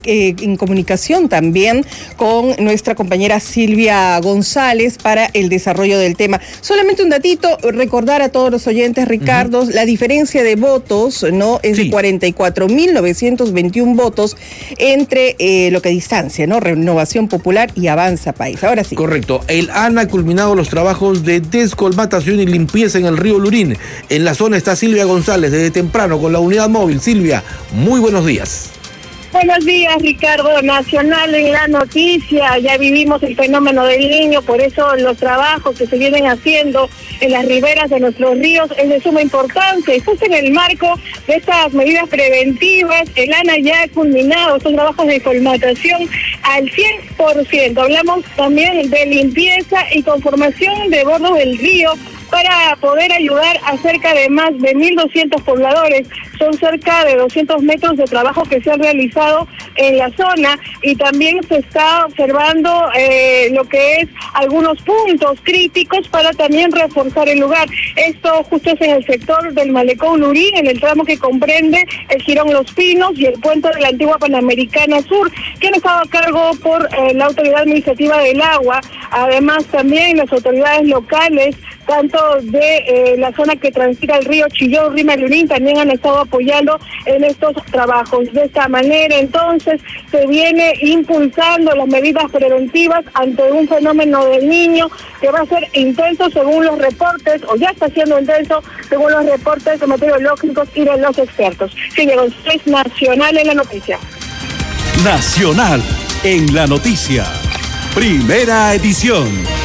En comunicación también con nuestra compañera Silvia González para el desarrollo del tema. Solamente un datito, recordar a todos los oyentes, Ricardo, la diferencia de votos, ¿no? Es de 44.921 votos entre lo que distancia, ¿no? Renovación Popular y Avanza País. Ahora sí. Correcto. El ANA ha culminado los trabajos de descolmatación y limpieza en el río Lurín. En la zona está Silvia González desde temprano con la unidad móvil. Silvia, muy buenos días. Buenos días, Ricardo. Nacional en la noticia. Ya vivimos el fenómeno del Niño, por eso los trabajos que se vienen haciendo en las riberas de nuestros ríos es de suma importancia. Y justo en el marco de estas medidas preventivas, el ANA ya ha culminado estos trabajos de colmatación al 100%. Hablamos también de limpieza y conformación de bordos del río para poder ayudar a cerca de más de 1.200 pobladores. Son cerca de 200 metros de trabajo que se han realizado en la zona y también se está observando lo que es algunos puntos críticos para también reforzar el lugar. Esto justo es en el sector del Malecón Lurín, en el tramo que comprende el Jirón Los Pinos y el puente de la antigua Panamericana Sur, que han estado a cargo por la Autoridad Administrativa del Agua. Además también las autoridades locales, tanto de la zona que transita el río Chillón, Rima Lurín, también han estado apoyando en estos trabajos. De esta manera, entonces, se viene impulsando las medidas preventivas ante un fenómeno del Niño que va a ser intenso según los reportes, o ya está siendo intenso según los reportes meteorológicos y de los expertos. Silvia González, Nacional en la noticia. Nacional en la noticia. Primera edición.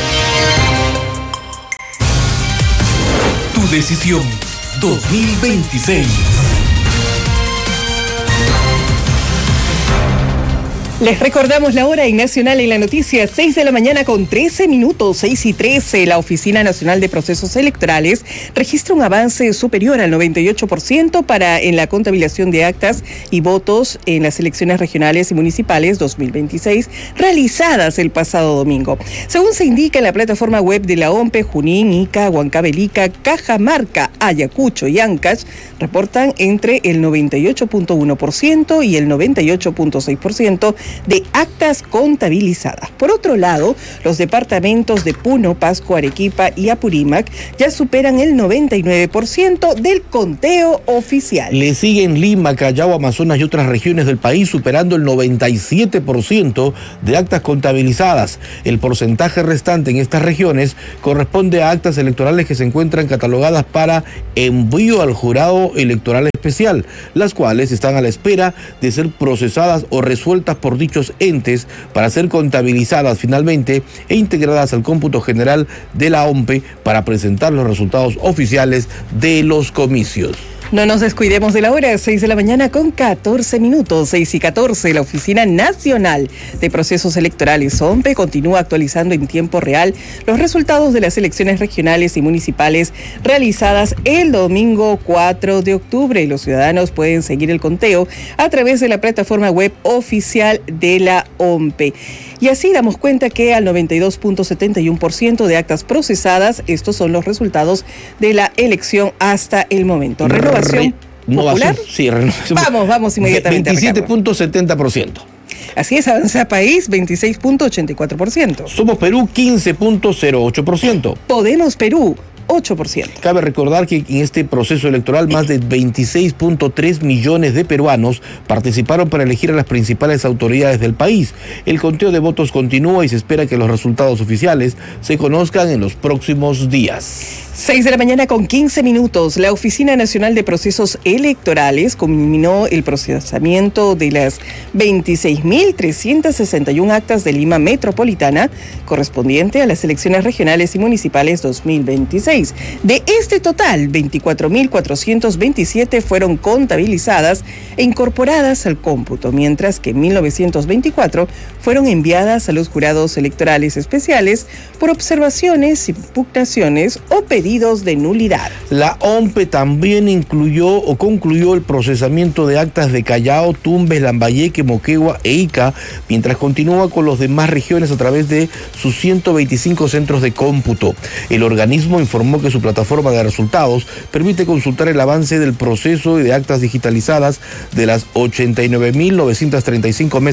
Tu decisión 2026. Les recordamos la hora en Nacional en la noticia, 6 de la mañana con 13 minutos, 6:13. La Oficina Nacional de Procesos Electorales registra un avance superior al 98% en la contabilización de actas y votos en las elecciones regionales y municipales 2026 realizadas el pasado domingo. Según se indica en la plataforma web de la OMPE, Junín, Ica, Huancavelica, Cajamarca, Ayacucho y Ancash reportan entre el 98.1% y el 98.6% de actas contabilizadas. Por otro lado, los departamentos de Puno, Pasco, Arequipa y Apurímac ya superan el 99% del conteo oficial. Le siguen Lima, Callao, Amazonas y otras regiones del país superando el 97% de actas contabilizadas. El porcentaje restante en estas regiones corresponde a actas electorales que se encuentran catalogadas para envío al jurado electoral especial, las cuales están a la espera de ser procesadas o resueltas por dichos entes para ser contabilizadas finalmente e integradas al cómputo general de la OMPE para presentar los resultados oficiales de los comicios. No nos descuidemos de la hora, 6 de la mañana con 14 minutos, 6:14. La Oficina Nacional de Procesos Electorales, OMPE, continúa actualizando en tiempo real los resultados de las elecciones regionales y municipales realizadas el domingo 4 de octubre. Los ciudadanos pueden seguir el conteo a través de la plataforma web oficial de la OMPE. Y así damos cuenta que al 92.71% de actas procesadas, estos son los resultados de la elección hasta el momento. ¿Renovación Popular? Sí, renovación. Vamos inmediatamente. 27.70%. Así es, Avanza País, 26.84%. Somos Perú, 15.08%. Podemos Perú, 8%. Cabe recordar que en este proceso electoral más de 26.3 millones de peruanos participaron para elegir a las principales autoridades del país. El conteo de votos continúa y se espera que los resultados oficiales se conozcan en los próximos días. 6 de la mañana con 15 minutos. La Oficina Nacional de Procesos Electorales culminó el procesamiento de las 26.361 actas de Lima Metropolitana correspondiente a las elecciones regionales y municipales 2026. De este total, 24.427 fueron contabilizadas e incorporadas al cómputo, mientras que 1.924 fueron enviadas a los jurados electorales especiales por observaciones, impugnaciones o pedidos de nulidad. La OMPE también concluyó el procesamiento de actas de Callao, Tumbes, Lambayeque, Moquegua e Ica, mientras continúa con las demás regiones a través de sus 125 centros de cómputo. El organismo informó que su plataforma de resultados permite consultar el avance del proceso y de actas digitalizadas de las 89.935 mesas